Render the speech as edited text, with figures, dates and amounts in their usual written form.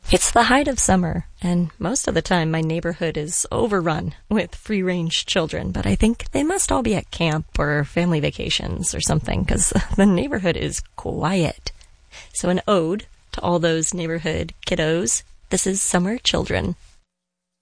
It's the height of summer, and most of the time my neighborhood is overrun with free-range children, but I think they must all be at camp or family vacations or something, because the neighborhood is quiet. So an ode to all those neighborhood kiddos. This is Summer Children.